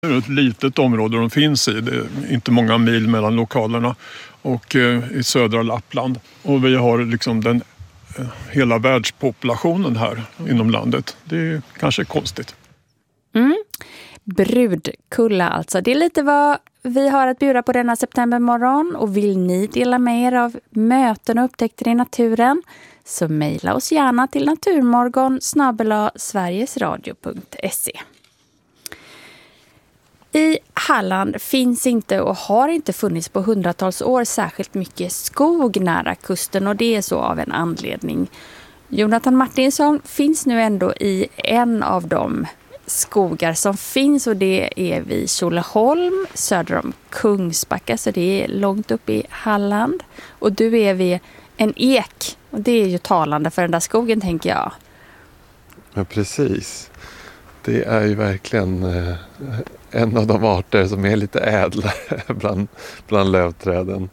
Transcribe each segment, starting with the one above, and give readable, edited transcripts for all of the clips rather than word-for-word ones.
Det är ett litet område de finns i. Det är inte många mil mellan lokalerna och i södra Lappland. Och vi har liksom hela världspopulationen här inom landet. Det är kanske konstigt. Brudkulla alltså. Det är lite vad vi har att bjuda på denna septembermorgon. Och vill ni dela med er av möten och upptäckter i naturen, så mejla oss gärna till naturmorgon@sverigesradio.se. I Halland finns inte och har inte funnits på hundratals år särskilt mycket skog nära kusten, och det är så av en anledning. Jonathan Martinsson finns nu ändå i en av de skogar som finns, och det är vid Tjolöholm söder om Kungsbacka, så det är långt upp i Halland. Och du är vid en ek, och det är ju talande för den där skogen, tänker jag. Ja, precis. Det är ju verkligen en av de arter som är lite ädla bland lövträden.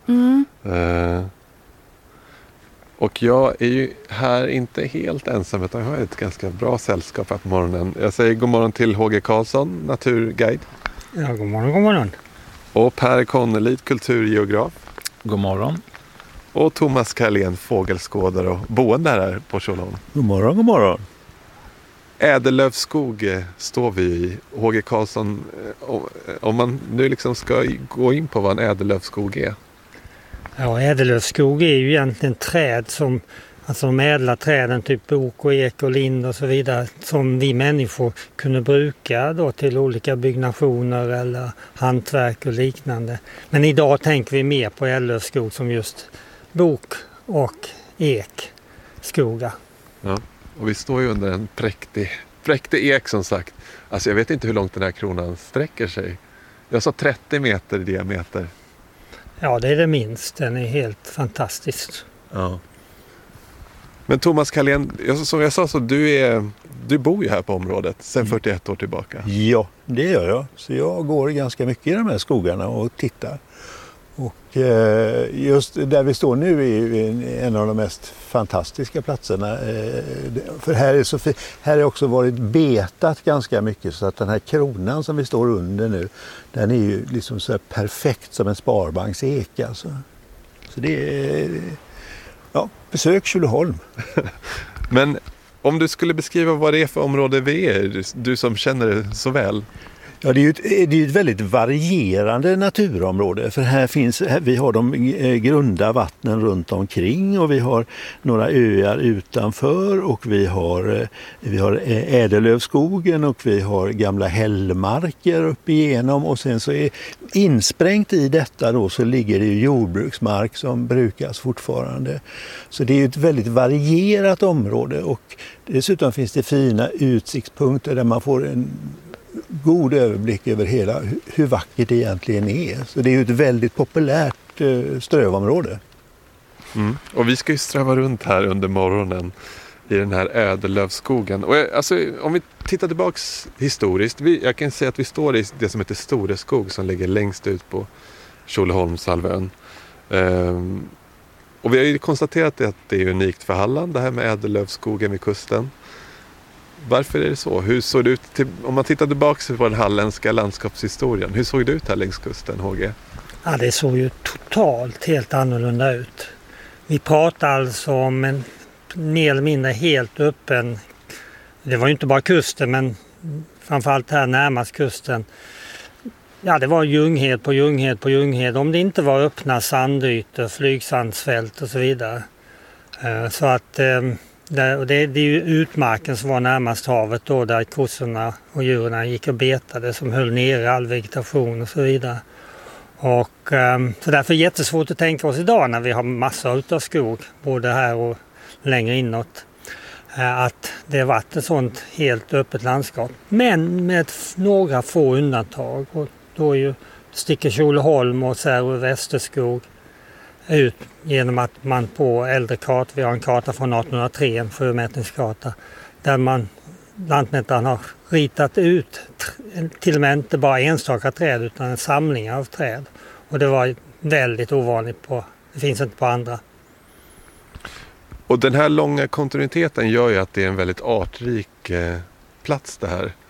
Och jag är ju här inte helt ensam, utan jag har ett ganska bra sällskap här på morgonen. Jag säger god morgon till HG Karlsson, naturguide. Ja, god morgon. Och Per Connelid, kulturgeograf. God morgon. Och Thomas Karlén, fågelskådare och boende här på Tjolöholm. God morgon. Ädellövskog står vi i. HG Karlsson, om man nu liksom ska gå in på vad en ädellövskog är. Ja, ädellövskog är ju egentligen träd som, alltså de ädla träden, typ bok och ek och lind och så vidare, som vi människor kunde bruka då till olika byggnationer eller hantverk och liknande. Men idag tänker vi mer på ädellövskog som just bok och ekskogar. Ja. Och vi står ju under en präktig ek, som sagt. Alltså jag vet inte hur långt den här kronan sträcker sig. Jag sa 30 meter i diameter. Ja, det är det minst. Den är helt fantastisk. Ja. Men Thomas Karlén, som jag sa, så du bor ju här på området sedan 41 år tillbaka. Ja, det gör jag. Så jag går ganska mycket i de här skogarna och tittar. Och just där vi står nu är en av de mest fantastiska platserna. För här är också varit betat ganska mycket, så att den här kronan som vi står under nu, den är ju liksom så här perfekt som en sparbanksek alltså. Så det är, ja, besök Tjolöholm. Men om du skulle beskriva vad det är för område vi är, du som känner det så väl. Ja, det är ju ett väldigt varierande naturområde, för vi har de grunda vattnen runt omkring, och vi har några öar utanför, och vi har ädellövskogen, och vi har gamla hällmarker upp igenom, och sen så är insprängt i detta då så ligger det ju jordbruksmark som brukas fortfarande. Så det är ju ett väldigt varierat område, och dessutom finns det fina utsiktspunkter där man får en god överblick över hela hur vackert det egentligen är. Så det är ju ett väldigt populärt strövområde. Och vi ska ju ströva runt här under morgonen i den här ädellövskogen. Och alltså, om vi tittar tillbaks historiskt, jag kan säga att vi står i det som heter Storeskog, som ligger längst ut på Tjolöholmshalvön. Och vi har ju konstaterat att det är unikt för Halland, det här med ädellövskogen vid kusten. Varför är det så? Hur såg det ut om man tittar tillbaka på den halländska landskapshistorien? Hur såg det ut här längs kusten, HG? Ja, det såg ju totalt helt annorlunda ut. Vi pratar alltså om en mer eller mindre helt öppen, det var ju inte bara kusten, men framförallt här närmast kusten. Ja, det var ljunghed på ljunghed på ljunghed. Om det inte var öppna sandytor, flygsandsfält och så vidare. Så att det är ju utmarken som var närmast havet då, där kossorna och djuren gick och betade, som höll nere all vegetation och så vidare. Och så därför är det jättesvårt att tänka oss idag, när vi har massor av skog både här och längre inåt, att det har varit ett sånt helt öppet landskap. Men med några få undantag, och då är ju sticker Tjolöholm och Särö Västerskog ut genom att man på äldre kartor, vi har en karta från 1803, en sjömätningskarta, där lantmätaren har ritat ut till och med inte bara enstaka träd utan en samling av träd. Och det var väldigt ovanligt det finns inte på andra. Och den här långa kontinuiteten gör ju att det är en väldigt artrik plats det här.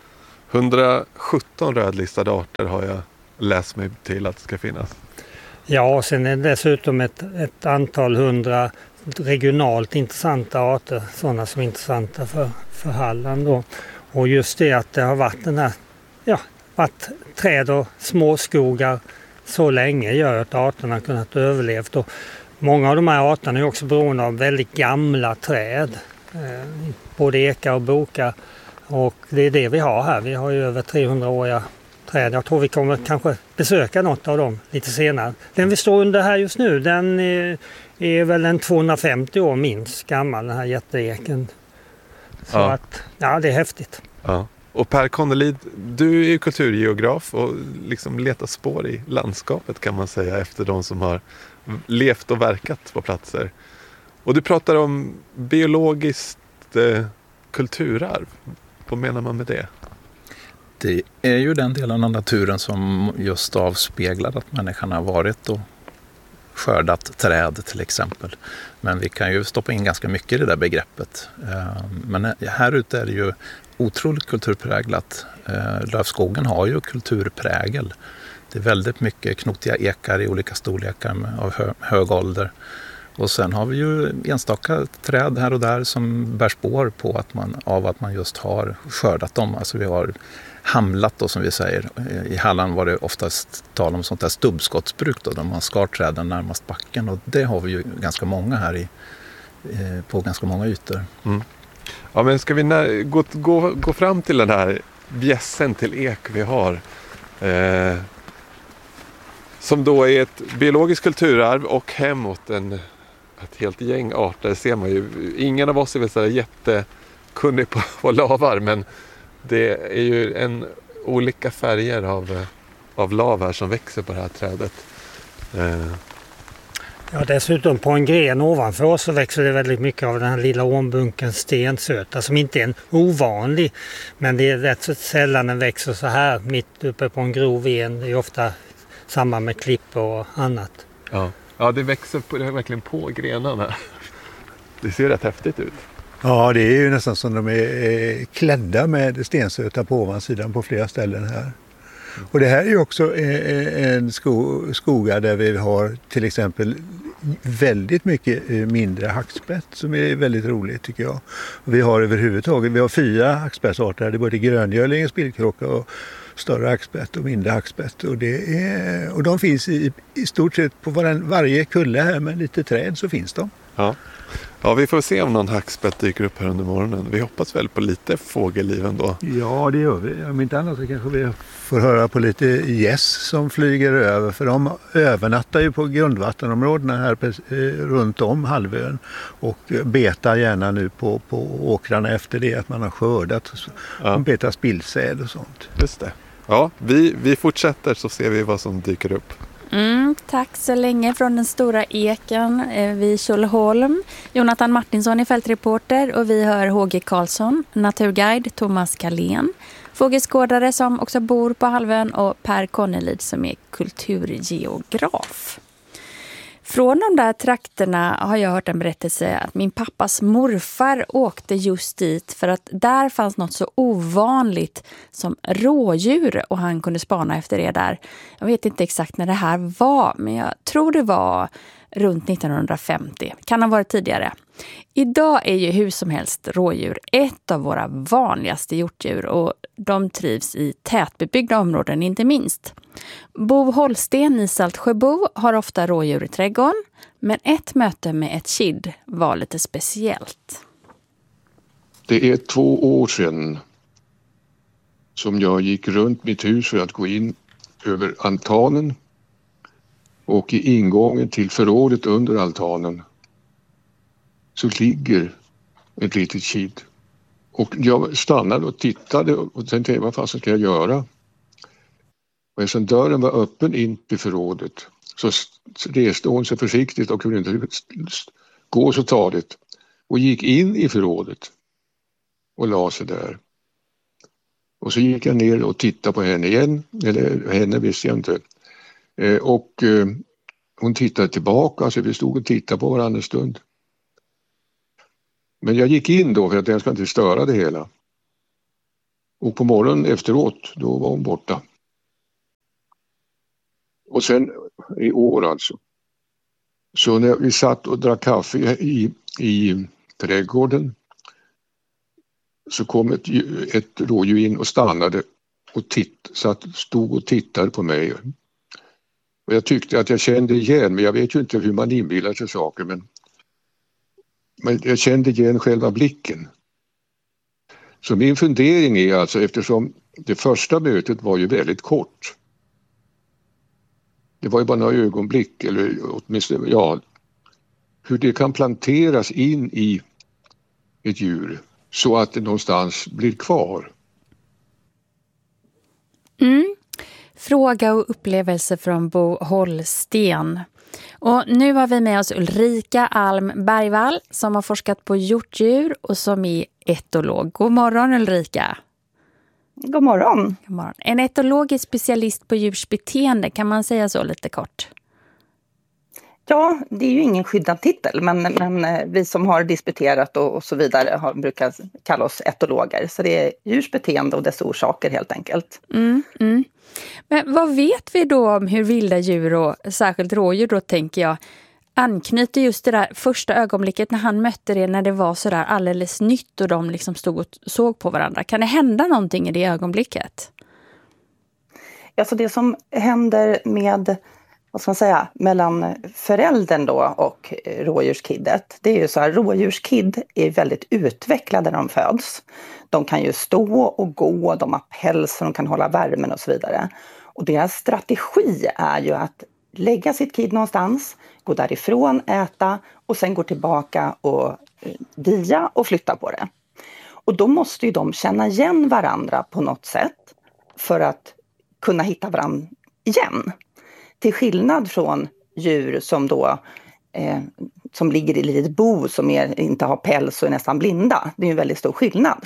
117 rödlistade arter har jag läst mig till att det ska finnas. Ja, och sen är det dessutom ett antal 100 regionalt intressanta arter, sådana som är intressanta för Halland då. Och just det att det har varit varit träd och småskogar så länge gör att arterna har kunnat överleva. Och många av de här arterna är också beroende av väldigt gamla träd, både ekar och bokar. Och det är det vi har här. Vi har ju över 300-åriga träd. Jag tror vi kommer kanske besöka något av dem lite senare. Den vi står under här just nu, den är väl en 250 år minst gammal, den här jätteeken. Så att, ja, det är häftigt. Ja. Och Per Connelid, du är ju kulturgeograf och liksom letar spår i landskapet kan man säga efter de som har levt och verkat på platser. Och du pratar om biologiskt kulturarv. Vad menar man med det? Det är ju den delen av naturen som just avspeglar att människan har varit och skördat träd till exempel. Men vi kan ju stoppa in ganska mycket i det där begreppet. Men här ute är det ju otroligt kulturpräglat. Lövskogen har ju kulturprägel. Det är väldigt mycket knotiga ekar i olika storlekar av hög ålder. Och sen har vi ju enstaka träd här och där som bär spår på att man just har skördat dem. Alltså vi har hamlat då som vi säger. I Halland var det oftast tal om sånt där stubbskottsbruk då, där man skar träden närmast backen. Och det har vi ju ganska många här på ganska många ytor. Mm. Ja, men ska vi gå fram till den här bjässen till ek vi har. Som då är ett biologiskt kulturarv och hemåt ett helt gäng arter ser man ju. Ingen av oss är väl så jättekunnig på lavar, men det är ju olika färger av lav här som växer på det här trädet. Ja, dessutom på en gren ovanför oss så växer det väldigt mycket av den här lilla ormbunken stensöta som inte är en ovanlig, men det är rätt så sällan den växer så här mitt uppe på en grov en. Det är ofta samma med klippor och annat. Ja, det växer verkligen på grenarna. Det ser rätt häftigt ut. Ja, det är ju nästan som de är klädda med stensöta på ovansidan på flera ställen här. Och det här är ju också en skogar där vi har till exempel väldigt mycket mindre hackspett som är väldigt roligt tycker jag. Och vi har 4 hackspettsarter. Det är både gröngöling, spillkrocka och större hackspett och mindre hackspett. Och de finns i stort sett på varje kulle här med lite träd så finns de. Ja, vi får se om någon hackspett dyker upp här under morgonen. Vi hoppas väl på lite fågelliv ändå. Ja, det gör vi. Om inte annat så kanske vi får höra på lite gäss som flyger över. För de övernattar ju på grundvattenområdena här runt om halvön. Och betar gärna nu på åkrarna efter det att man har skördat. De betar spillsäd och sånt. Just det. Ja, vi fortsätter så ser vi vad som dyker upp. Tack så länge från den stora eken vid Tjolholm. Jonathan Martinsson är fältreporter och vi hör H.G. Karlsson, naturguide Thomas Kalén, fågelskådare som också bor på halvön och Per Connelid som är kulturgeograf. Från de där trakterna har jag hört en berättelse att min pappas morfar åkte just dit för att där fanns något så ovanligt som rådjur och han kunde spana efter det där. Jag vet inte exakt när det här var, men jag tror det var runt 1950. Kan ha varit tidigare. Idag är ju hur som helst rådjur ett av våra vanligaste hjortdjur och de trivs i tätbebyggda områden inte minst. Bo Holsten i Saltsjöbo har ofta rådjur i trädgården, men ett möte med ett kid var lite speciellt. Det är 2 år sedan som jag gick runt mitt hus för att gå in över altanen och i ingången till förrådet under altanen så ligger ett litet kid. Och jag stannade och tittade och tänkte, vad fan ska jag göra? Och eftersom dörren var öppen in till förrådet så reste hon sig försiktigt och kunde inte gå så tadigt. Och gick in i förrådet och la sig där. Och så gick jag ner och tittade på henne igen. Eller henne visste jag inte. Och hon tittade tillbaka så vi stod och tittade på varandra en stund. Men jag gick in då för att jag ska inte störa det hela. Och på morgonen efteråt, då var hon borta. Och sen i år alltså. Så när vi satt och drack kaffe i trädgården så kom ett rådjur in och stannade och stod och tittade på mig. Och jag tyckte att jag kände igen, men jag vet ju inte hur man inbillar sig saker, men jag kände igen själva blicken. Så min fundering är alltså, eftersom det första mötet var ju väldigt kort. Det var ju bara några ögonblick, eller åtminstone, ja, hur det kan planteras in i ett djur så att det någonstans blir kvar. Fråga och upplevelse från Bo Holsten. Och nu har vi med oss Ulrika Alm Bergvall som har forskat på hjortdjur och som är etolog. God morgon Ulrika. God morgon. God morgon. En etolog är specialist på djurs beteende, kan man säga så lite kort? Ja, det är ju ingen skyddad titel, men vi som har disputerat och så vidare brukar kalla oss etologer. Så det är djurs beteende och dess orsaker helt enkelt. Men vad vet vi då om hur vilda djur och särskilt rådjur då, tänker jag, anknyter just det där första ögonblicket när han mötte det, när det var så där alldeles nytt och de liksom stod och såg på varandra. Kan det hända någonting i det ögonblicket? Alltså det som händer med, vad ska man säga, mellan föräldern då och rådjurskiddet, det är ju så här, rådjurskid är väldigt utvecklade när de föds. De kan ju stå och gå, de har päls och de kan hålla värmen och så vidare. Och deras strategi är ju att lägga sitt kid någonstans, gå därifrån, äta och sen gå tillbaka och dia och flytta på det. Och då måste ju de känna igen varandra på något sätt för att kunna hitta varandra igen. Till skillnad från djur som då som ligger i litet bo, som inte har päls och är nästan blinda. Det är en väldigt stor skillnad.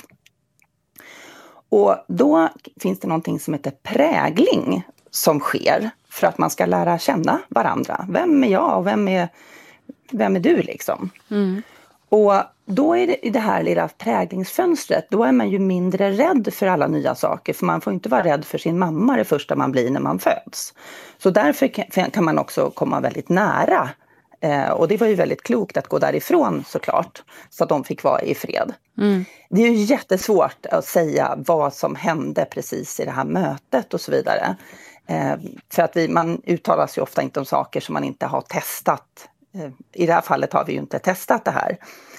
Och då finns det någonting som heter prägling som sker för att man ska lära känna varandra. Vem är jag och vem är du liksom? Och då är det i det här lilla präglingsfönstret, då är man ju mindre rädd för alla nya saker. För man får inte vara rädd för sin mamma det första man blir när man föds. Så därför kan man också komma väldigt nära. Och det var ju väldigt klokt att gå därifrån såklart. Så att de fick vara i fred. Det är ju jättesvårt att säga vad som hände precis i det här mötet och så vidare. För att man uttalas ju ofta inte om saker som man inte har testat. I det här fallet har vi ju inte testat det här.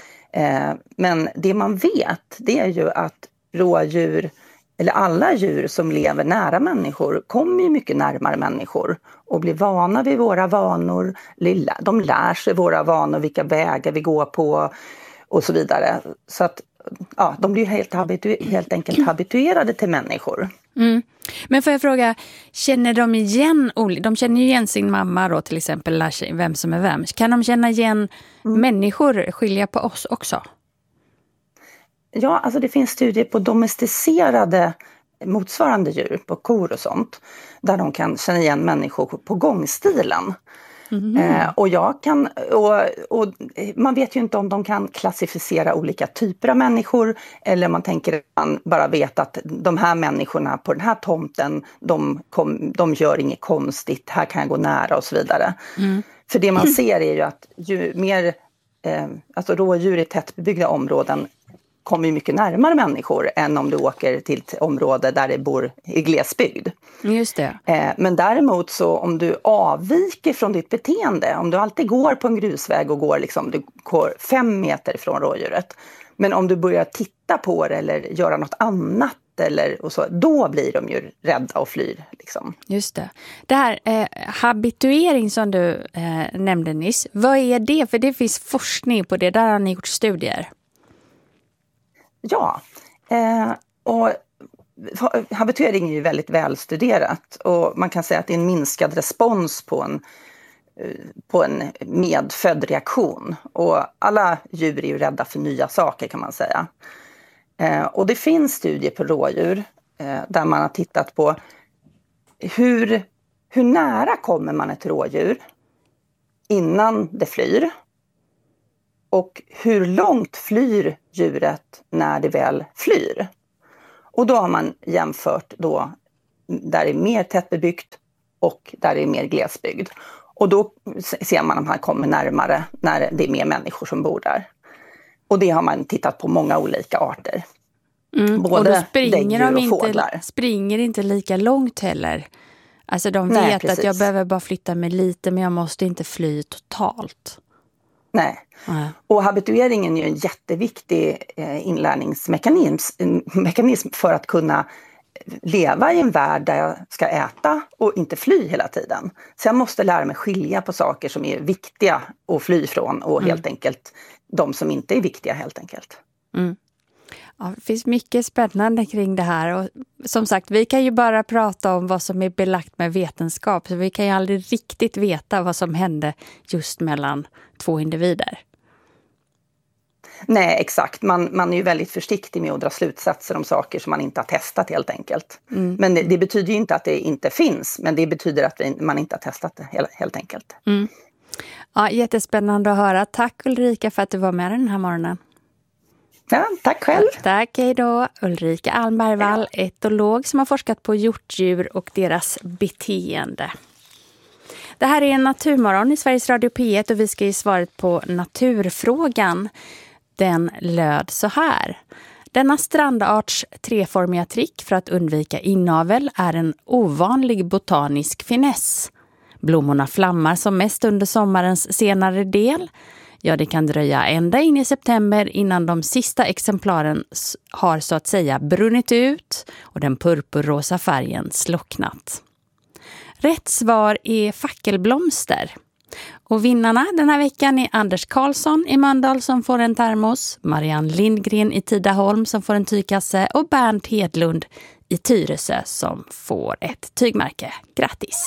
Men det man vet, det är ju att rådjur, eller alla djur som lever nära människor, kommer ju mycket närmare människor och blir vana vid våra vanor. De lär sig våra vanor, vilka vägar vi går på och så vidare. Så att ja, de blir helt enkelt habituerade till människor. Men får jag fråga, känner de igen, de känner ju igen sin mamma då till exempel, lär sig vem som är vem. Kan de känna igen människor, skilja på oss också? Ja, alltså det finns studier på domesticerade motsvarande djur, på kor och sånt, där de kan känna igen människor på gångstilen. Och man vet ju inte om de kan klassificera olika typer av människor, eller man tänker att man bara vet att de här människorna på den här tomten, de gör inget konstigt, här kan jag gå nära och så vidare. För det man ser är ju att ju mer alltså rådjur i tättbebyggda områden kommer ju mycket närmare människor än om du åker till ett område där det bor i glesbygd. Just det. Men däremot så om du avviker från ditt beteende, om du alltid går på en grusväg och du går 5 meter från rådjuret, men om du börjar titta på det eller göra något annat då blir de ju rädda och flyr. Liksom. Just det. Det här habituering som du nämnde nyss, vad är det? För det finns forskning på det, där har ni gjort studier. Ja, och habituering är ju väldigt välstuderat och man kan säga att det är en minskad respons på en medfödd reaktion. Och alla djur är ju rädda för nya saker kan man säga. Och det finns studier på rådjur där man har tittat på hur nära kommer man ett rådjur innan det flyr. Och hur långt flyr djuret när det väl flyr? Och då har man jämfört då där det är mer tättbebyggt och där det är mer glesbygd. Och då ser man att man kommer närmare när det är mer människor som bor där. Och det har man tittat på många olika arter. Både och då springer och fåglar. Springer inte lika långt heller. Alltså de vet precis. att jag behöver bara flytta mig lite, men jag måste inte fly totalt. Nej. Och habitueringen är ju en jätteviktig inlärningsmekanism för att kunna leva i en värld där jag ska äta och inte fly hela tiden. Så jag måste lära mig skilja på saker som är viktiga att fly från och helt enkelt de som inte är viktiga helt enkelt. Ja, det finns mycket spännande kring det här och som sagt, vi kan ju bara prata om vad som är belagt med vetenskap, så vi kan ju aldrig riktigt veta vad som hände just mellan två individer. Nej, exakt. Man är ju väldigt försiktig med att dra slutsatser om saker som man inte har testat helt enkelt. Men det betyder ju inte att det inte finns, men det betyder att man inte har testat det helt enkelt. Ja, jättespännande att höra. Tack Ulrika för att du var med den här morgonen. Ja, tack själv. Tack, hej då. Ulrika Almbergvall, etolog som har forskat på hjortdjur och deras beteende. Det här är en naturmorgon i Sveriges Radio P1 och vi ska ge svaret på naturfrågan. Den löd så här. Denna strandarts treformiga trick för att undvika inavel är en ovanlig botanisk finess. Blommorna flammar som mest under sommarens senare del. Ja, det kan dröja ända in i september innan de sista exemplaren har så att säga brunnit ut och den purpurrosa färgen slocknat. Rätt svar är fackelblomster. Och vinnarna den här veckan är Anders Karlsson i Mölndal som får en termos, Marianne Lindgren i Tidaholm som får en tygkasse och Bernt Hedlund i Tyresö som får ett tygmärke. Grattis!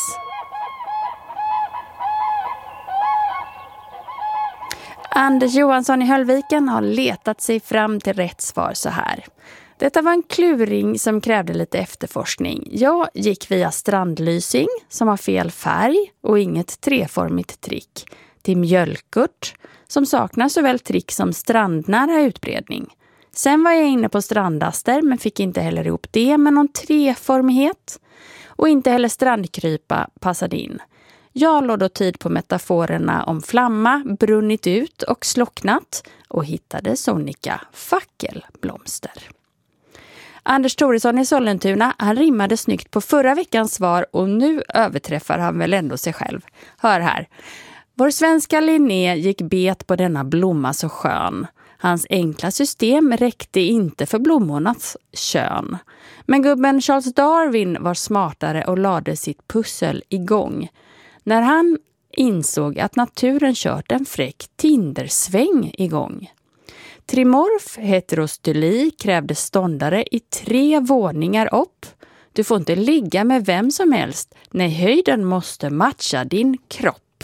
Anders Johansson i Höllviken har letat sig fram till rätt svar så här. Detta var en kluring som krävde lite efterforskning. Jag gick via strandlysing som har fel färg och inget treformigt trick till mjölkurt som saknar såväl trick som strandnära utbredning. Sen var jag inne på strandaster men fick inte heller ihop det med någon treformighet och inte heller strandkrypa passade in. Jag låg då tid på metaforerna om flamma, brunnit ut och slocknat och hittade sonika fackelblomster. Anders Thoresson i Sollentuna, han rimmade snyggt på förra veckans svar och nu överträffar han väl ändå sig själv. Hör här. Vår svenska Linné gick bet på denna blomma så skön. Hans enkla system räckte inte för blommornas kön. Men gubben Charles Darwin var smartare och lade sitt pussel igång. När han insåg att naturen kört en fräck tindersväng igång. Trimorf heterostyli krävde ståndare i 3 våningar upp. Du får inte ligga med vem som helst. Nej, höjden måste matcha din kropp.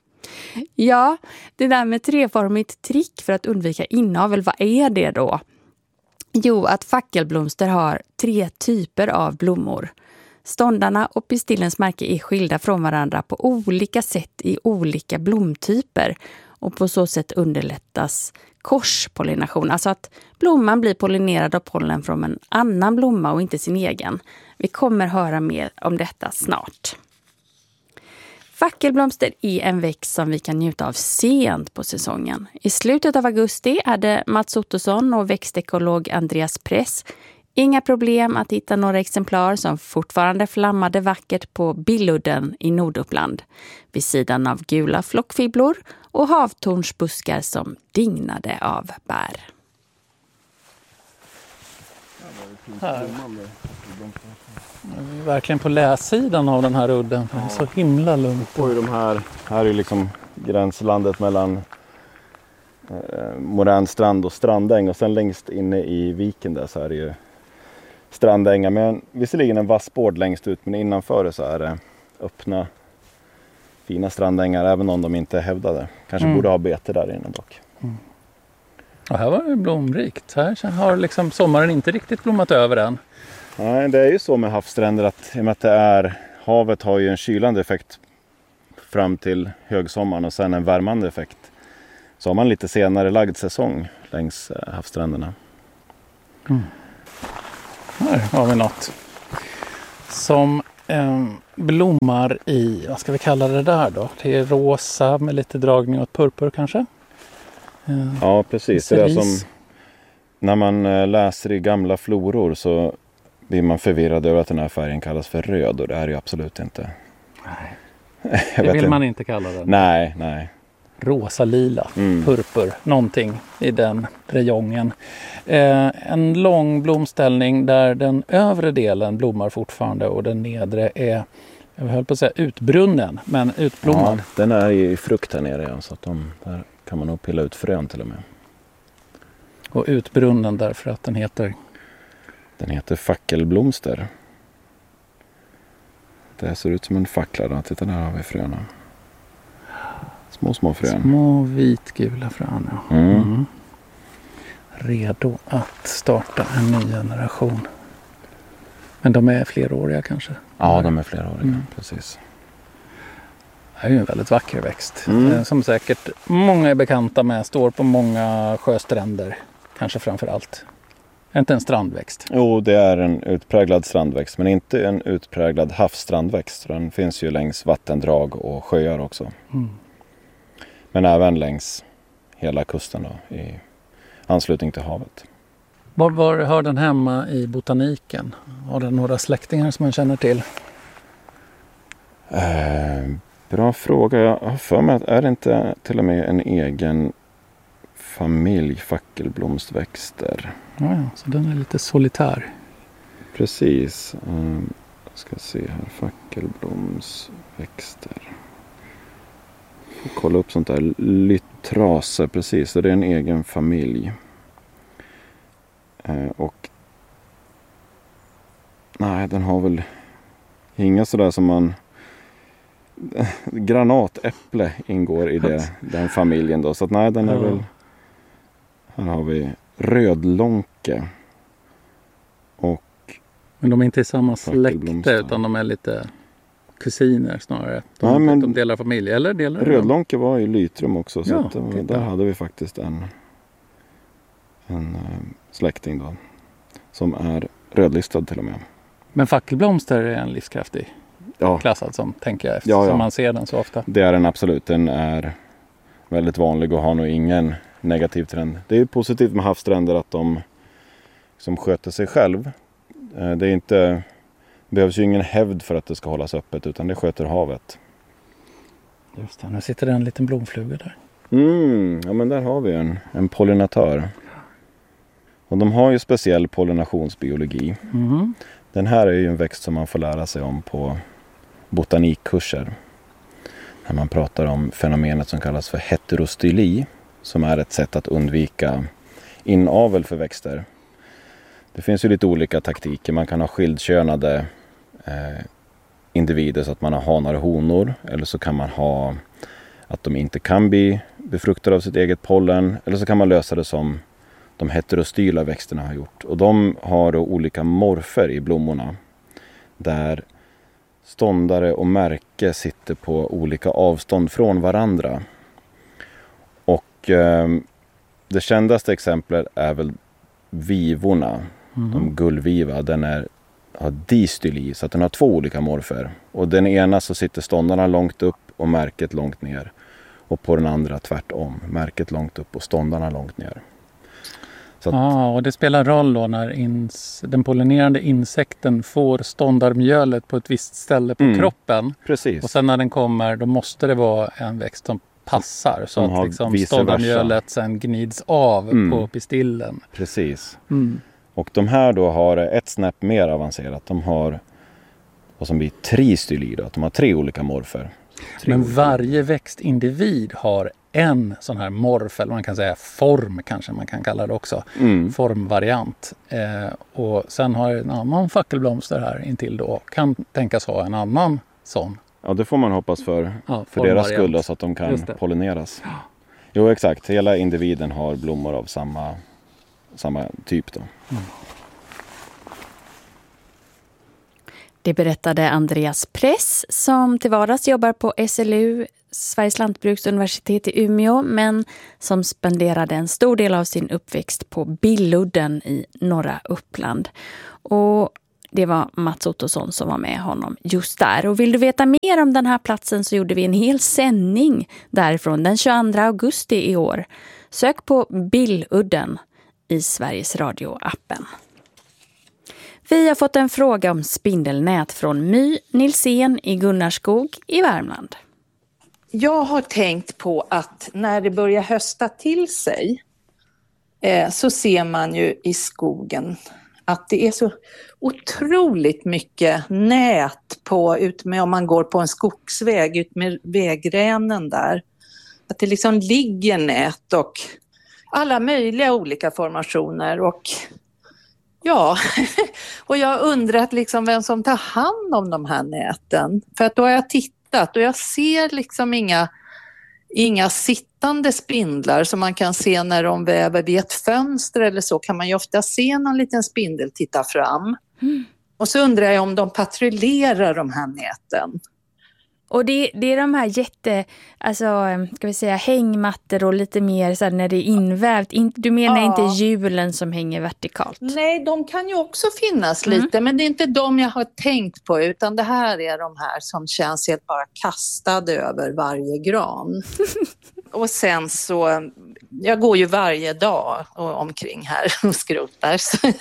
Ja, det där med treformigt trick för att undvika inavel, vad är det då? Jo, att fackelblomster har 3 typer av blommor. Ståndarna och pistillens märke är skilda från varandra på olika sätt i olika blomtyper och på så sätt underlättas korspollination, alltså att blomman blir pollinerad av pollen från en annan blomma och inte sin egen. Vi kommer höra mer om detta snart. Fackelblomster är en växt som vi kan njuta av sent på säsongen. I slutet av augusti är det Mats Ottosson och växtekolog Andreas Press inga problem att hitta några exemplar som fortfarande flammade vackert på Billudden i Norduppland. Vid sidan av gula flockfiblor och havtornsbuskar som dignade av bär. Här. Vi är verkligen på läsidan av den här udden. Det är så himla lugnt. Och de här är ju liksom gränslandet mellan modern strand och strandäng. Och sen längst inne i viken där så är det ju strandängar. Men visserligen en vass bård längst ut, men innanför det så är det öppna fina strandängar, även om de inte är hävdade. Kanske borde ha bete där inne dock. Och här var det blomrikt. Här har liksom sommaren inte riktigt blommat över än. Nej, det är ju så med havsstränder att i och med att havet har ju en kylande effekt fram till högsommaren och sen en värmande effekt. Så har man lite senare lagd säsong längs havsstränderna. Här har vi något som blommar i, vad ska vi kalla det där då? Det är rosa med lite dragning åt purpur kanske? Ja, precis. Det är som när man läser i gamla floror så blir man förvirrad över att den här färgen kallas för röd, och det är ju absolut inte. Nej. Det vill man inte kalla den. Nej. Rosa, lila, purpur, någonting i den rejongen. En lång blomställning där den övre delen blommar fortfarande och den nedre är, jag höll på att säga utbrunnen, men utblommad. Ja, den är i frukt här nere, ja, så att där kan man nog pilla ut frön till och med. Och utbrunnen därför att den heter? Den heter fackelblomster. Det ser ut som en fackla då. Titta, där har vi fröna. Små frön. Små vitgula frön, ja. Redo att starta en ny generation. Men de är fleråriga kanske? Ja, de är fleråriga, precis. Det är ju en väldigt vacker växt. Som säkert många är bekanta med. Står på många sjöstränder. Kanske framför allt. Är inte en strandväxt? Jo, det är en utpräglad strandväxt. Men inte en utpräglad havsstrandväxt. Den finns ju längs vattendrag och sjöar också. Men även längs hela kusten då, i anslutning till havet. Var hör den hemma i botaniken? Har den några släktingar som man känner till? Bra fråga. Jag har för mig att är det inte till och med en egen familj fackelblomstväxter? Ja, så den är lite solitär. Precis. Jag ska se här. Fackelblomsväxter. Får kolla upp sånt där. Lyttrase, precis. Så det är en egen familj. Och nej, den har väl inga sådär som man... Granatäpple ingår i den familjen då. Så att nej, den är väl... Här har vi rödlånke. Men de är inte i samma släkte utan de är lite kusiner snarare. De delar familj, eller delar rödlånke var i Lytrum också. Så att där hade vi faktiskt en släkting då. Som är rödlistad till och med. Men fackelblomster är en livskraftig klassad som, tänker jag, eftersom man ser den så ofta. Det är den absolut. Den är väldigt vanlig och har nog ingen negativ trend. Det är positivt med havsstränder att de som sköter sig själv. Det är inte, behövs ju ingen hävd för att det ska hållas öppet, utan det sköter havet. Just det, nu sitter det en liten blomfluga där. Ja, men där har vi en pollinatör. Och de har ju speciell pollinationsbiologi. Den här är ju en växt som man får lära sig om på botanikkurser. När man pratar om fenomenet som kallas för heterostyli, som är ett sätt att undvika inavel för växter. Det finns ju lite olika taktiker. Man kan ha skildkönade individer så att man har hanar och honor. Eller så kan man ha att de inte kan bli befruktade av sitt eget pollen. Eller så kan man lösa det som de heterostyla växterna har gjort. Och de har då olika morfer i blommorna. Där ståndare och märke sitter på olika avstånd från varandra. Och det kändaste exemplet är väl vivorna. De gullviva, den har distyli, så att den har två olika morfer. Och den ena så sitter ståndarna långt upp och märket långt ner. Och på den andra tvärtom, märket långt upp och ståndarna långt ner. Och det spelar roll då när den pollinerande insekten får ståndarmjölet på ett visst ställe på kroppen. Precis. Och sen när den kommer, då måste det vara en växt som passar. Så att liksom ståndarmjölet sen gnids av på pistillen. Precis. Och de här då har ett snäpp mer avancerat. De har vad som blir tristyli då. De har 3 olika morfer. Men varje växtindivid har en sån här morf, eller man kan säga form kanske man kan kalla det också. Formvariant. Och sen har en annan fackelblomster här intill då. Kan tänkas ha en annan sån. Ja, det får man hoppas för deras skull då, så att de kan pollineras. Ja. Jo, exakt. Hela individen har blommor av samma typ då. Det berättade Andreas Press som till vardags jobbar på SLU, Sveriges lantbruksuniversitet i Umeå, men som spenderade en stor del av sin uppväxt på Billudden i norra Uppland. Och det var Mats Ottosson som var med honom just där. Och vill du veta mer om den här platsen så gjorde vi en hel sändning därifrån den 22 augusti i år. Sök på Billudden i Sveriges Radio-appen. Vi har fått en fråga om spindelnät från My Nilsén i Gunnarskog i Värmland. Jag har tänkt på att när det börjar hösta till sig så ser man ju i skogen att det är så otroligt mycket nät om man går på en skogsväg ut med vägrenen där. Att det liksom ligger nät och alla möjliga olika formationer och ja, och jag har undrat liksom vem som tar hand om de här näten. För att då har jag tittat och jag ser liksom inga sittande spindlar som man kan se när de väver vid ett fönster eller så kan man ju ofta se någon liten spindel titta fram. Och så undrar jag om de patrullerar de här näten. Och det är de här ska vi säga hängmattor och lite mer så här när det är invävt. Du menar inte hjulen som hänger vertikalt? Nej, de kan ju också finnas lite, men det är inte de jag har tänkt på utan det här är de här som känns helt bara kastade över varje gran. Och sen så, jag går ju varje dag omkring här och skrotar.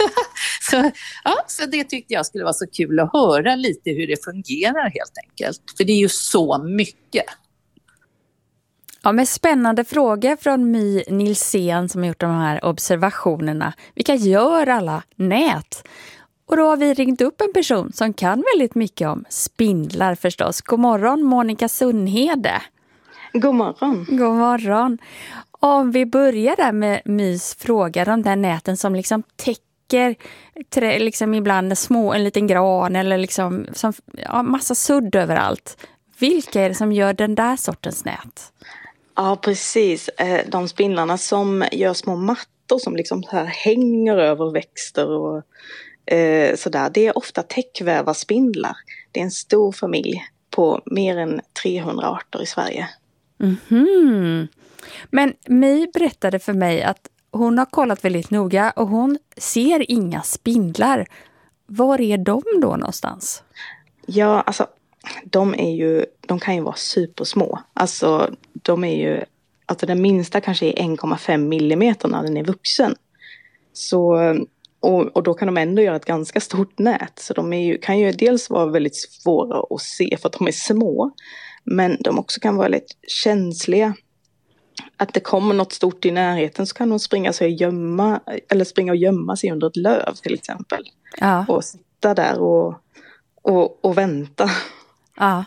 Så det tyckte jag skulle vara så kul att höra lite hur det fungerar helt enkelt. För det är ju så mycket. Ja, med spännande frågor från My Nilsén som har gjort de här observationerna. Vilka gör alla nät? Och då har vi ringt upp en person som kan väldigt mycket om spindlar förstås. God morgon, Monica Sundhede. God morgon. God morgon. Om vi börjar där med Mys fråga, de där näten som liksom täcker liksom ibland en liten gran eller liksom massa sudd överallt. Vilka är det som gör den där sortens nät? Ja, precis. De spindlarna som gör små mattor som liksom så här hänger över växter och sådär. Det är ofta täckvävarspindlar. Det är en stor familj på mer än 300 arter i Sverige. Mm-hmm. Men My berättade för mig att hon har kollat väldigt noga och hon ser inga spindlar. Var är de då någonstans? Ja, alltså de kan ju vara supersmå. Alltså den minsta kanske är 1,5 millimeter när den är vuxen. Så, och då kan de ändå göra ett ganska stort nät. Så de kan ju dels vara väldigt svåra att se för att de är små. Men de också kan vara lite känsliga. Att det kommer något stort i närheten så kan de springa och gömma sig under ett löv till exempel. Ja. Och sitta där och vänta. Ja.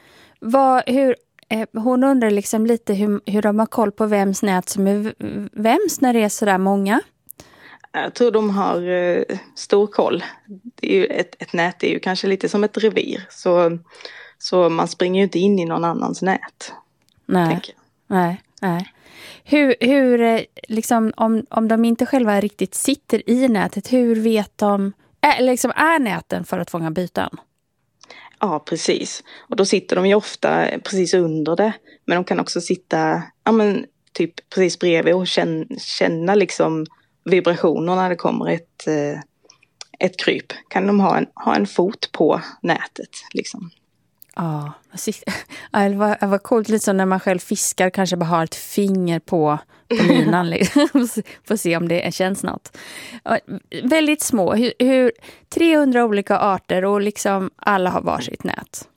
Hon undrar liksom lite hur de har koll på vems nät som är vems när det är sådär många. Jag tror de har stor koll. Det är ju ett nät är ju kanske lite som ett revir. Så man springer ju inte in i någon annans nät. Nej. Hur liksom, om de inte själva riktigt sitter i nätet, hur vet de, liksom är näten för att fånga byten? Ja, precis. Och då sitter de ju ofta precis under det. Men de kan också sitta typ precis bredvid och känna liksom vibrationer när det kommer ett kryp. Kan de ha en fot på nätet liksom. Ja, det var coolt lite så när man själv fiskar kanske bara har ett finger på linan liksom. Får se om det känns något. Väldigt små, 300 olika arter och liksom alla har varsitt nät.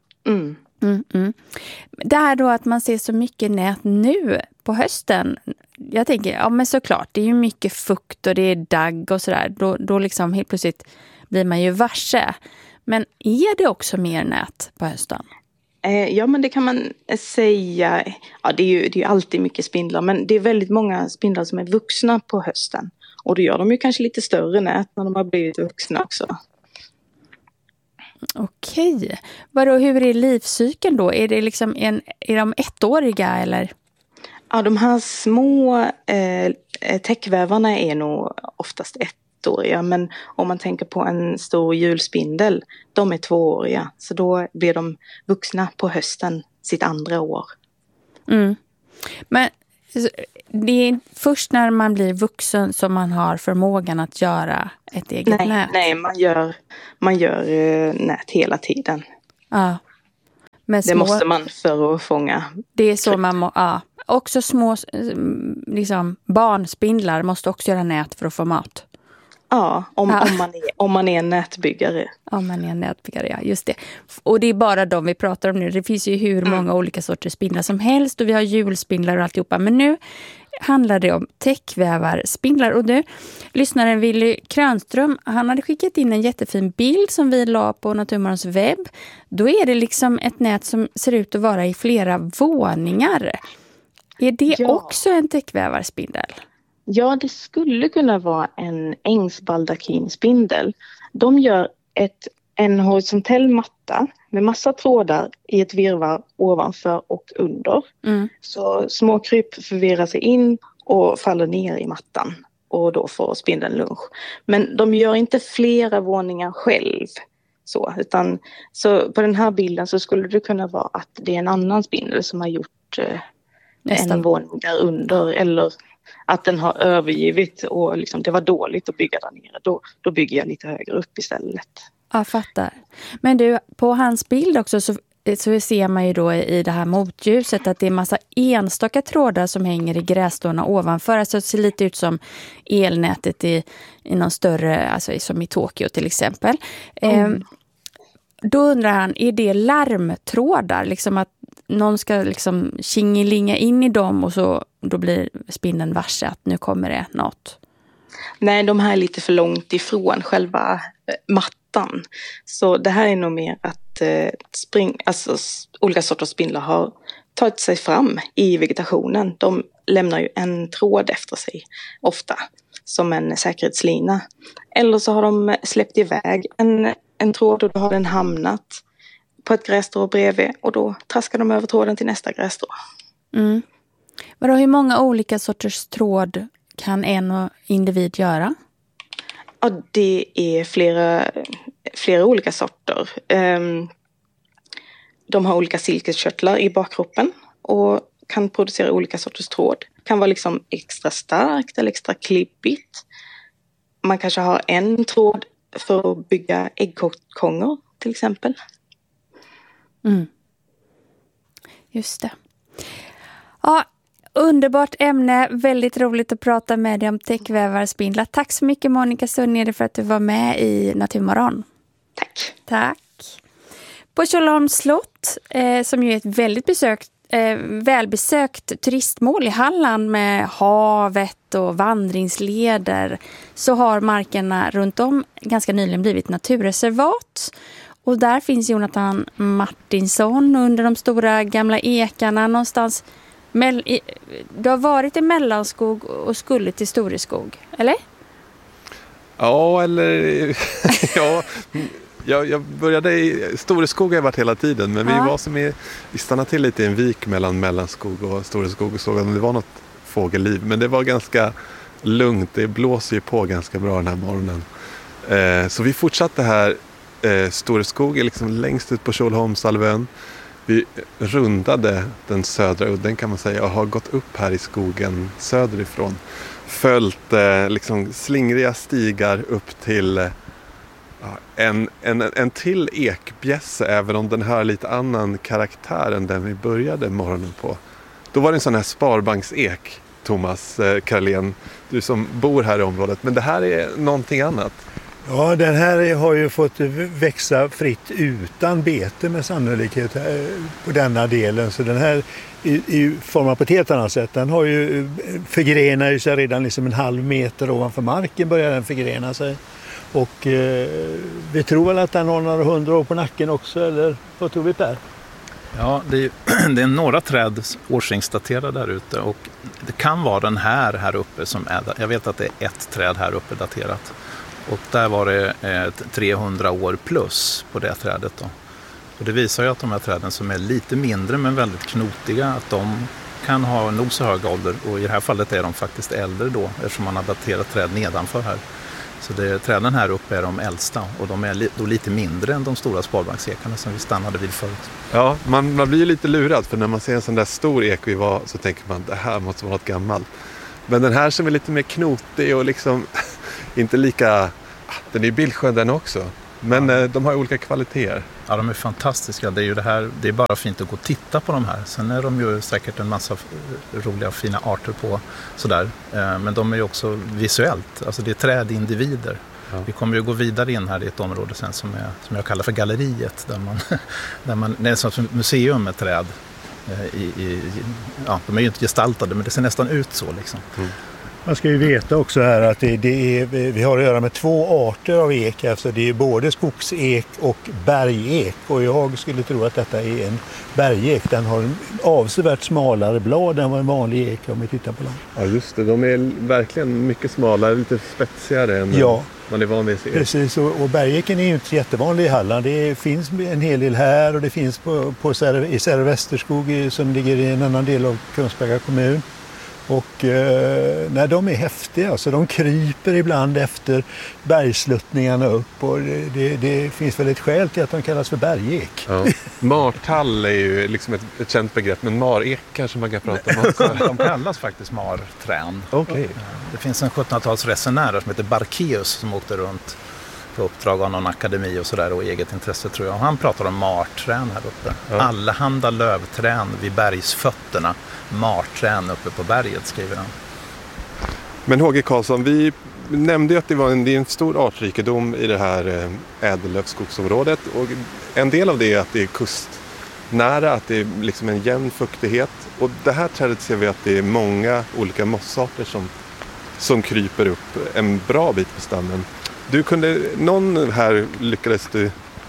Det här då att man ser så mycket nät nu på hösten. Jag tänker, men såklart, det är ju mycket fukt och det är dagg och sådär. Då liksom helt plötsligt blir man ju varse. Men är det också mer nät på hösten? Ja, men det kan man säga. Ja, det är ju alltid mycket spindlar. Men det är väldigt många spindlar som är vuxna på hösten. Och då gör de ju kanske lite större nät när de har blivit vuxna också. Okej. Hur är livscykeln då? Är det liksom är de ettåriga eller? Ja, de här små täckvävarna är nog oftast 1 ettåriga. Men om man tänker på en stor julspindel, de är 2-åriga. Så då blir de vuxna på hösten sitt andra år. Mm. Men det är först när man blir vuxen som man har förmågan att göra ett eget nät? Nej, man gör nät hela tiden. Ja. Men det måste man för att fånga. Det är så man också små liksom, barnspindlar måste också göra nät för att få mat. Ja, om man är en nätbyggare. Om man är en nätbyggare, ja, just det. Och det är bara de vi pratar om nu. Det finns ju hur många olika sorters spindlar som helst och vi har julspindlar och alltihopa. Men nu handlar det om täckvävarspindlar. Och du, lyssnaren Willy Krönström, han hade skickat in en jättefin bild som vi la på Naturmorgons webb. Då är det liksom ett nät som ser ut att vara i flera våningar. Är det också en täckvävarspindel? Ja, det skulle kunna vara en ängsbaldakinspindel. De gör en horisontell matta med massa trådar i ett virvar ovanför och under. Mm. Så små kryp förvirrar sig in och faller ner i mattan. Och då får spindeln lunch. Men de gör inte flera våningar själv. Så på den här bilden så skulle det kunna vara att det är en annan spindel som har gjort en våning där under. Eller att den har övergivit och liksom, det var dåligt att bygga där nere. Då bygger jag lite högre upp istället. Jag fattar. Men du, på hans bild också så ser man ju då i det här motljuset att det är massa enstaka trådar som hänger i grässtårna ovanför. Alltså det ser lite ut som elnätet i någon större, alltså som i Tokyo till exempel. Då undrar han, är det larmtrådar? Liksom att någon ska liksom tjingelinga in i dem och så då blir spindeln varse att nu kommer det något. Nej, de här är lite för långt ifrån själva mattan. Så det här är nog mer att olika sorters spindlar har tagit sig fram i vegetationen. De lämnar ju en tråd efter sig ofta som en säkerhetslina. Eller så har de släppt iväg en tråd och då har den hamnat på ett grässtrå bredvid och då traskar de över tråden till nästa grässtrå. Mm. Hur många olika sorters tråd kan en individ göra? Ja, det är flera olika sorter. De har olika silkeskörtlar i bakkroppen och kan producera olika sorters tråd. Kan vara liksom extra starkt eller extra klibbigt. Man kanske har en tråd för att bygga äggkockor till exempel. Mm. Just det. Ja, underbart ämne. Väldigt roligt att prata med dig om täckvävarspindlar. Tack så mycket Monica Sunnede för att du var med i Naturmorgon. Tack. På Tjolöholms slott, som ju är ett väldigt välbesökt turistmål i Halland med havet och vandringsleder, så har markerna runt om ganska nyligen blivit naturreservat. Och där finns Jonathan Martinsson under de stora gamla ekarna någonstans. Du har varit i Mellanskog och skulle till Storeskog, eller? Ja, eller... ja, jag började i Storeskog har jag varit hela tiden. Men vi stannade till lite i en vik mellan Mellanskog och Storeskog och såg om det var något fågelliv. Men det var ganska lugnt. Det blåser ju på ganska bra den här morgonen. Så vi fortsatte här. Storeskog är liksom längst ut på Tjolöholmshalvön. Vi rundade den södra udden kan man säga och har gått upp här i skogen söderifrån. Följt liksom slingriga stigar upp till en till ekbjässe, även om den har lite annan karaktär än den vi började morgonen på. Då var det en sån här sparbanksek, Thomas Karlén, du som bor här i området. Men det här är någonting annat. Ja, den här har ju fått växa fritt utan bete med sannolikhet på denna delen. Så den här är formad på ett helt annat sätt. Den har ju förgrenar sig redan liksom 1/2 meter ovanför marken börjar den förgrena sig. Och vi tror väl att den har några 100 år på nacken också, eller vad tror vi Per? Ja, det är några träd årsringsdaterade där ute och det kan vara den här uppe som är, jag vet att det är ett träd här uppe daterat. Och där var det 300 år plus på det trädet då. Och det visar ju att de här träden som är lite mindre men väldigt knotiga, att de kan ha nog så hög ålder. Och i det här fallet är de faktiskt äldre då, eftersom man har daterat träd nedanför här. Så träden här uppe är de äldsta och de är då lite mindre än de stora sparbanksekarna som vi stannade vid förut. Ja, man blir ju lite lurad för när man ser en sån där stor ek vi var så tänker man det här måste vara något gammalt. Men den här som är lite mer knotig och liksom inte lika, den är ju bildskön den också. Men de har olika kvaliteter. Ja, de är fantastiska. Det är ju det är bara fint att gå och titta på de här. Sen är de ju säkert en massa roliga och fina arter på sådär. Men de är ju också visuellt. Alltså det är trädindivider. Ja. Vi kommer ju gå vidare in här i ett område sen som jag kallar för galleriet. Där man det är som ett museum med träd. De är ju inte gestaltade men det ser nästan ut så liksom. Mm. Man ska ju veta också här att vi har att göra med 2 arter av ek. Alltså det är både skogsek och bergek. Och jag skulle tro att detta är en bergek. Den har en avsevärt smalare blad än vad en vanlig ek om vi tittar på den. Ja just det, de är verkligen mycket smalare, lite spetsigare än man är van vid att se. Precis, och bergeken är ju inte jättevanlig i Halland. Det finns en hel del här och det finns i Särö Västerskog som ligger i en annan del av Kungsbacka kommun. Och de är häftiga, så de kryper ibland efter bergsluttningarna upp och det finns väl ett skäl till att de kallas för bergek. Ja. Martall är ju liksom ett känt begrepp, men marek kanske man kan prata om också. De kallas faktiskt marträn. Okay. Det finns en 1700-talsresenär som heter Barkeus som åkte runt på uppdrag av någon akademi och sådär och eget intresse tror jag. Han pratar om marträn här uppe. Ja. Allehanda lövträn vid bergsfötterna. Marträn uppe på berget skriver han. Men H.G. Karlsson, vi nämnde ju att det är en stor artrikedom i det här ädellövskogsområdet. Och en del av det är att det är kustnära, att det är liksom en jämn fuktighet. Och det här trädet ser vi att det är många olika mossarter som kryper upp en bra bit på stammen. Någon här lyckades du?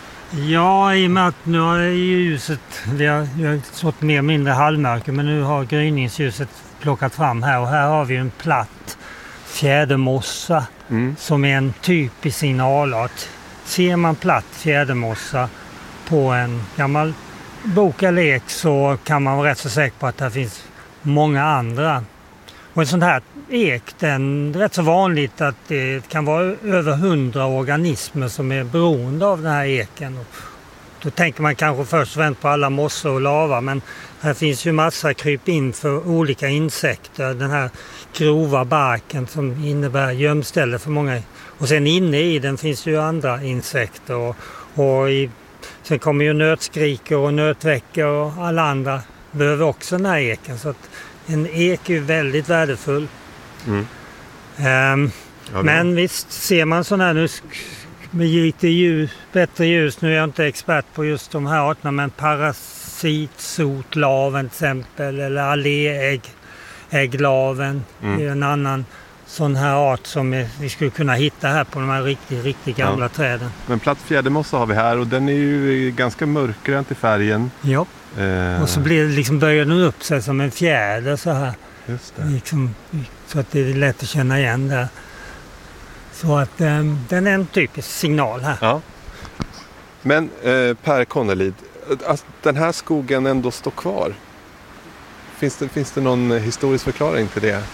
Ja, i och med att nu har ljuset, vi har sått mer mindre halvmörker, men nu har gryningsljuset plockat fram här och här har vi en platt fjädermossa som är en typisk signalart. Ser man platt fjädermossa på en gammal bok eller ek så kan man vara rätt så säker på att det finns många andra. Och en sån här ek, det är rätt så vanligt att det kan vara över 100 organismer som är beroende av den här eken. Och då tänker man kanske först och främst på alla mossor och lava, men här finns ju massa kryp in för olika insekter. Den här grova barken som innebär gömställe för många. Och sen inne i den finns ju andra insekter. Sen kommer ju nötskrikor och nötväckor och alla andra behöver också den här eken. Så att en ek är väldigt värdefull. Men visst ser man sån här nu med lite bättre ljus. Nu är jag inte expert på just de här arterna, men parasitsotlaven till exempel eller alléägglaven är en annan sån här art som vi skulle kunna hitta här på de här riktigt gamla träden. Men platt fjädermossa har vi här och den är ju ganska mörkgrön till färgen. Ja, och så böjer den upp sig som en fjäder så här. Just det. Liksom, så att det är lätt att känna igen det. Så att den är en typisk signal här. Ja. Men Per Connelid, att den här skogen ändå står kvar. Finns det någon historisk förklaring till det?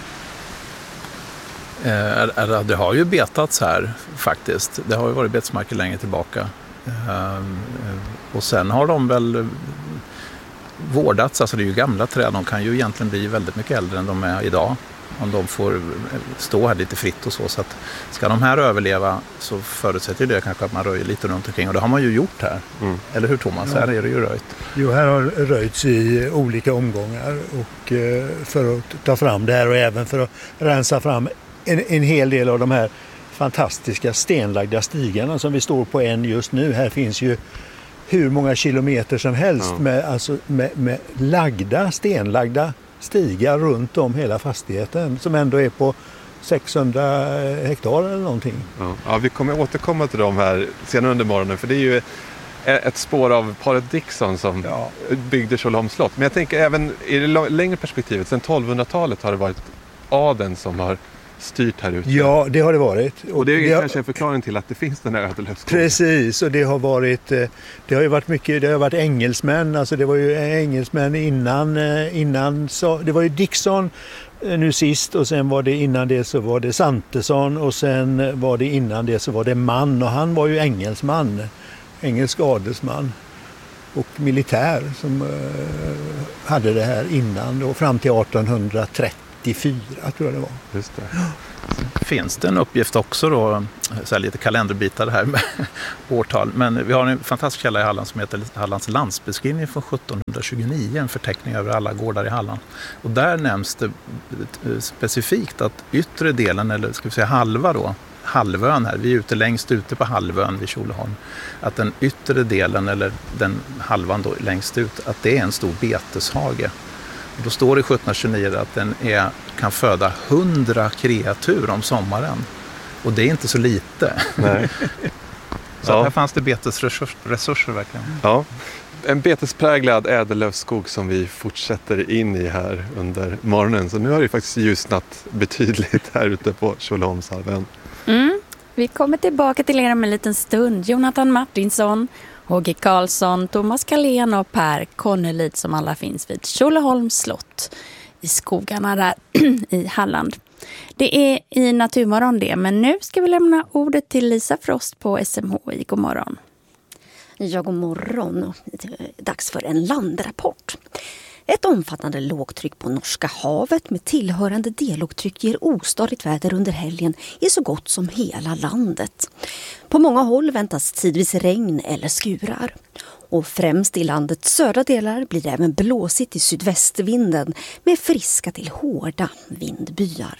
Det har ju betats här faktiskt. Det har ju varit betesmarker längre tillbaka. Och sen har de väl vårdats, alltså det är ju gamla träd, de kan ju egentligen bli väldigt mycket äldre än de är idag om de får stå här lite fritt och så att ska de här överleva så förutsätter det kanske att man röjer lite runt omkring och det har man ju gjort här. Eller hur Thomas? Ja. Här är det ju röjt. Jo, här har röjts i olika omgångar och för att ta fram det här och även för att rensa fram en hel del av de här fantastiska stenlagda stigarna som vi står på än just nu. Här finns ju hur många kilometer som helst med stenlagda stigar runt om hela fastigheten som ändå är på 600 hektar eller någonting. Ja, vi kommer återkomma till dem här senare under morgonen för det är ju ett spår av paret Dixon som byggde Tjolöholms slott. Men jag tänker även i det längre perspektivet, sedan 1200-talet har det varit adeln som har styrt här ute. Ja, det har det varit. Och det är kanske en förklaring till att det finns den här ödelövskogen. Precis, och det har ju varit mycket, det har varit engelsmän, alltså det var ju engelsmän innan så det var ju Dixon nu sist, och sen var det innan det så var det Santesson, och sen var det innan det så var det Mann, och han var ju engelsman, engelsk adelsman och militär som hade det här innan då, fram till 1834 tror jag det var. Just det. Finns det en uppgift också då, så här lite kalenderbitar här med årtal, men vi har en fantastisk källa i Halland som heter Hallands landsbeskrivning från 1729, en förteckning över alla gårdar i Halland. Och där nämns det specifikt att yttre delen, eller ska vi säga halva då, halvön här, vi är längst ute på halvön vid Tjolöholm, att den yttre delen, eller den halvan då längst ut, att det är en stor beteshage. Då står det 1729 att den kan föda 100 kreatur om sommaren. Och det är inte så lite. Nej. Så här fanns det betesresurser verkligen. Ja. En betespräglad ädellövskog som vi fortsätter in i här under morgonen. Så nu har det faktiskt ljusnat betydligt här ute på Tjolöholmshalvön. Vi kommer tillbaka till er om en liten stund. Jonathan Martinsson, H.G. Karlsson, Thomas Kalén och Per Connelid som alla finns vid Tjolöholms slott i skogarna där i Halland. Det är i Naturmorgon det, men nu ska vi lämna ordet till Lisa Frost på SMHI. God morgon. Ja, god morgon. Dags för en landrapport. Ett omfattande lågtryck på Norska havet med tillhörande delågtryck ger ostadigt väder under helgen i så gott som hela landet. På många håll väntas tidvis regn eller skurar. Och främst i landets södra delar blir det även blåsigt i sydvästvinden med friska till hårda vindbyar.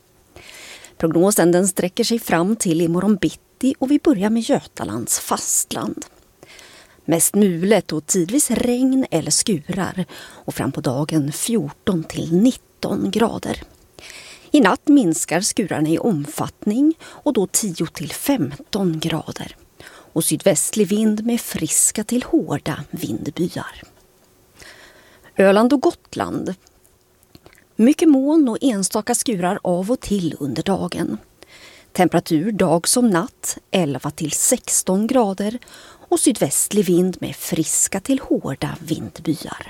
Prognosen den sträcker sig fram till imorgon bitti och vi börjar med Götalands fastland. Mest mulet och tidvis regn eller skurar och fram på dagen 14 till 19 grader. I natt minskar skurarna i omfattning och då 10 till 15 grader. Och sydvästlig vind med friska till hårda vindbyar. Öland och Gotland. Mycket moln och enstaka skurar av och till under dagen. Temperatur dag som natt 11 till 16 grader och sydvästlig vind med friska till hårda vindbyar.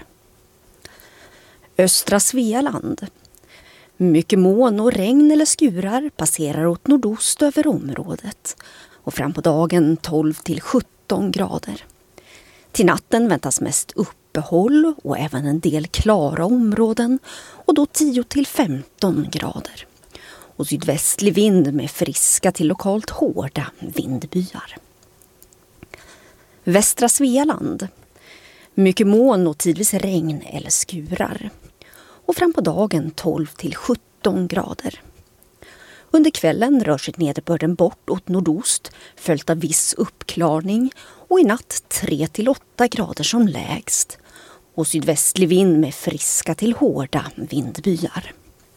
Östra Svealand. Mycket moln och regn eller skurar passerar åt nordost över området och fram på dagen 12 till 17 grader. Till natten väntas mest uppehåll och även en del klara områden och då 10 till 15 grader. Och sydvästlig vind med friska till lokalt hårda vindbyar. Västra Svealand. Mycket moln och tidvis regn eller skurar. Och fram på dagen 12 till 17 grader. Under kvällen rör sig nederbörden bort åt nordost följt av viss uppklarning och i natt 3 till 8 grader som lägst. Och sydvästlig vind med friska till hårda vindbyar.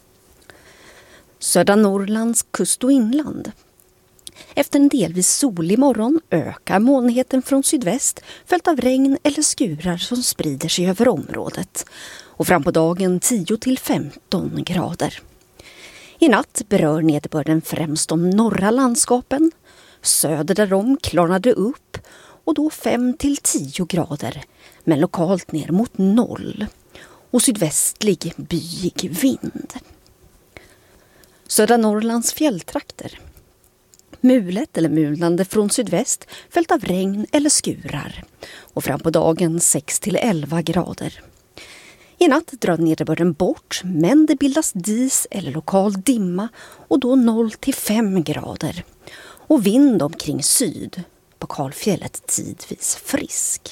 Södra Norrlands kust och inland. Efter en delvis solig morgon ökar molnigheten från sydväst följt av regn eller skurar som sprider sig över området. Och fram på dagen 10 till 15 grader. I natt berör nederbörden främst de norra landskapen. Söder därom klarnade upp och då 5 till 10 grader men lokalt ner mot 0. Och sydvästlig byig vind. Södra Norrlands fjälltrakter. Mulet eller mulnande från sydväst följt av regn eller skurar och fram på dagen 6 till 11 grader. I natt drar nederbörden bort men det bildas dis eller lokal dimma och då 0 till 5 grader. Och vind omkring syd, på Kalfjället tidvis frisk.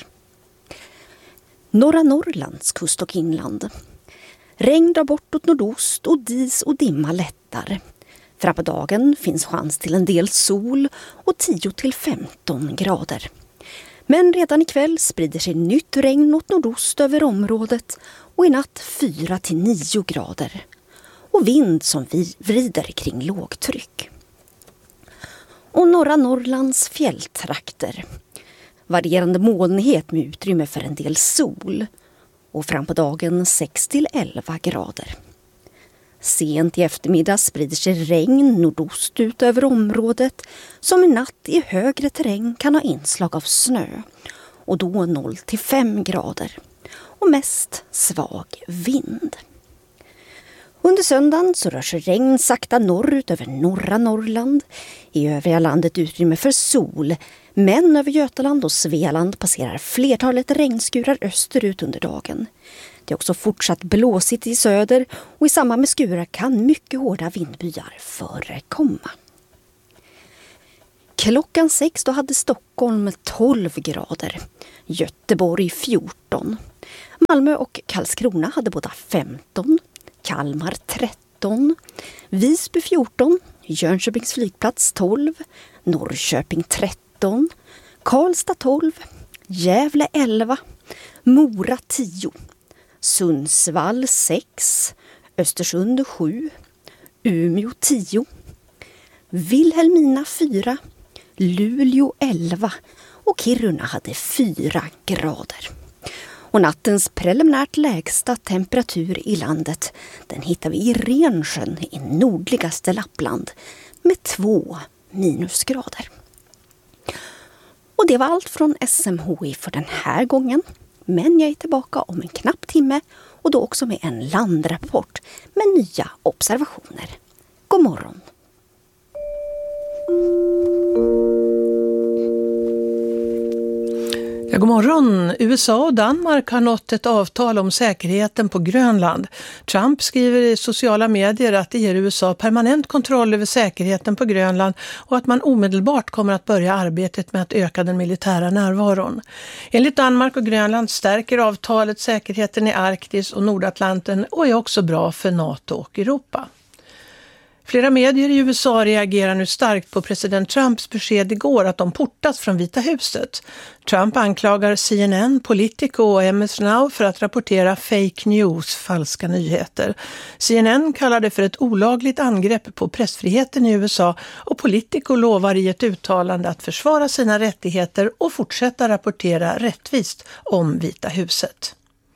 Norra Norrlands kust och inland. Regn drar bort åt nordost och dis och dimma lättar. Fram på dagen finns chans till en del sol och 10 till 15 grader. Men redan ikväll sprider sig nytt regn åt nordost över området och i natt 4 till 9 grader. Och vind som vrider kring lågtryck. Och norra Norrlands fjälltrakter. Varierande molnighet med utrymme för en del sol. Och fram på dagen 6 till 11 grader. Sent i eftermiddag sprider sig regn nordost ut över området som i natt i högre terräng kan ha inslag av snö och då 0 till 5 grader och mest svag vind. Under söndagen så rör sig regn sakta norrut över norra Norrland. I övriga landet utrymme för sol. Men över Götaland och Svealand passerar flertalet regnskurar österut under dagen. Det är också fortsatt blåsigt i söder och i samband med skurar kan mycket hårda vindbyar förekomma. Klockan 6 då hade Stockholm 12 grader, Göteborg 14. Malmö och Karlskrona hade båda 15, Kalmar 13, Visby 14, Jönköpings flygplats 12, Norrköping 13, Karlstad 12, Gävle 11, Mora 10, Sundsvall 6, Östersund 7, Umeå 10, Vilhelmina 4, Luleå 11 och Kiruna hade 4 grader. Och nattens preliminärt lägsta temperatur i landet, den hittar vi i Rensjön i nordligaste Lappland med 2 minusgrader. Och det var allt från SMHI för den här gången. Men jag är tillbaka om en knapp timme och då också med en landrapport med nya observationer. God morgon! Ja, god morgon. USA och Danmark har nått ett avtal om säkerheten på Grönland. Trump skriver i sociala medier att det ger USA permanent kontroll över säkerheten på Grönland och att man omedelbart kommer att börja arbetet med att öka den militära närvaron. Enligt Danmark och Grönland stärker avtalet säkerheten i Arktis och Nordatlanten och är också bra för NATO och Europa. Flera medier i USA reagerar nu starkt på president Trumps besked igår att de portas från Vita huset. Trump anklagar CNN, Politico och MS Now för att rapportera fake news, falska nyheter. CNN kallar det för ett olagligt angrepp på pressfriheten i USA och Politico lovar i ett uttalande att försvara sina rättigheter och fortsätta rapportera rättvist om Vita huset.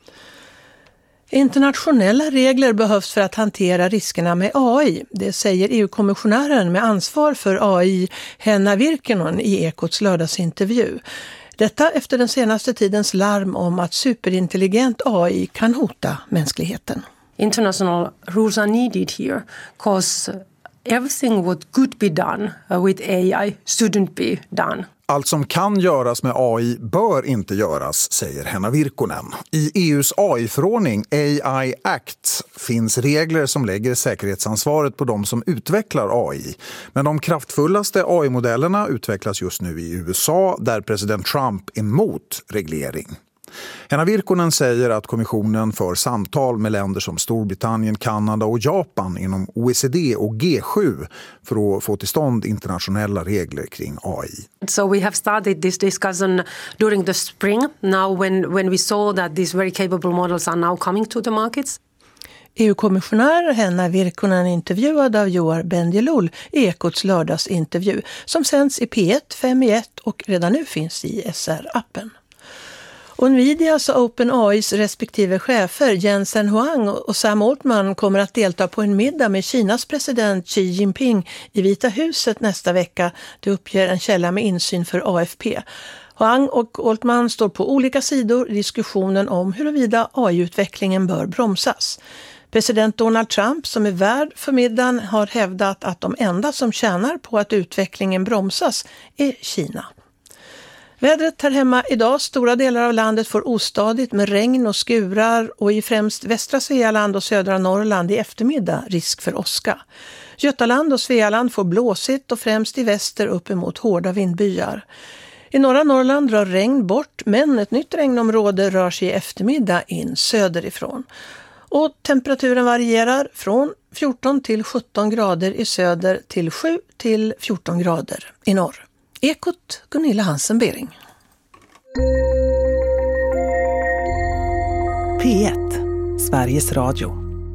Internationella regler behövs för att hantera riskerna med AI. Det säger EU-kommissionären med ansvar för AI, Henna Virkkunen, i Ekots lördagsintervju. Detta efter den senaste tidens larm om att superintelligent AI kan hota mänskligheten. International rules are needed here because everything what could be done with AI shouldn't be done. Allt som kan göras med AI bör inte göras, säger Henna Virkkunen. I EUs AI-förordning AI Act finns regler som lägger säkerhetsansvaret på de som utvecklar AI. Men de kraftfullaste AI-modellerna utvecklas just nu i USA där president Trump är emot reglering. Henna Virkkunen säger att kommissionen för samtal med länder som Storbritannien, Kanada och Japan inom OECD och G7 för att få till stånd internationella regler kring AI. So we have started this discussion during the spring now when we saw that these very capable models are now coming to the markets. EU-kommissionär Henna Virkkunen intervjuad av Joar Bendjelloul i Ekots lördagsintervju som sänds i P1, 5 i 1 och redan nu finns i SR-appen. Och Nvidias och OpenAIs respektive chefer Jensen Huang och Sam Altman kommer att delta på en middag med Kinas president Xi Jinping i Vita huset nästa vecka. Det uppger en källa med insyn för AFP. Huang och Altman står på olika sidor i diskussionen om huruvida AI-utvecklingen bör bromsas. President Donald Trump, som är värd för middagen, har hävdat att de enda som tjänar på att utvecklingen bromsas är Kina. Vädret här hemma idag, stora delar av landet får ostadigt med regn och skurar och i främst västra Svealand och södra Norrland i eftermiddag risk för åska. Götaland och Svealand får blåsigt och främst i väster upp emot hårda vindbyar. I norra Norrland drar regn bort men ett nytt regnområde rör sig i eftermiddag in söderifrån. Och temperaturen varierar från 14 till 17 grader i söder till 7 till 14 grader i norr. Ekot, Gunilla Hansen-Bering. P1, Sveriges Radio.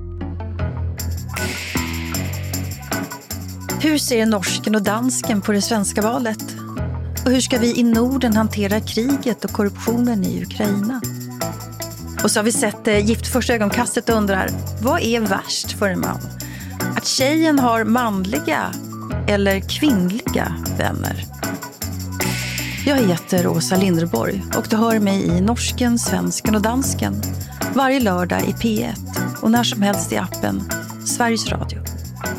Hur ser norsken och dansken på det svenska valet? Och hur ska vi i Norden hantera kriget och korruptionen i Ukraina? Och så har vi sett Gift första ögonkastet och undrar, vad är värst för en man? Att tjejen har manliga eller kvinnliga vänner? Jag heter Åsa Linderborg och du hör mig i Norsken, Svensken och Dansken varje lördag i P1 och när som helst i appen Sveriges Radio.